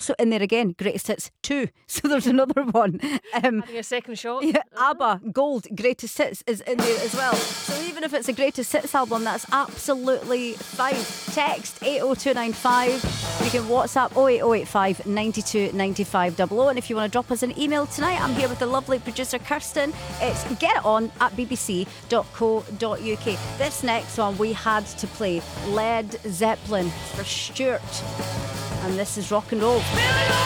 also in there again, Greatest Hits 2. So there's another one. Having a second shot. Yeah, ABBA, Gold, Greatest Hits is in there as well. So even if it's a Greatest Hits album, that's absolutely fine. Text 80295. You can WhatsApp 08085 92 95 00. And if you want to drop us an email tonight, I'm here with the lovely producer Kirsten. It's geton@bbc.co.uk. This next one we had to play Led Zeppelin for Stuart. And this is rock and roll.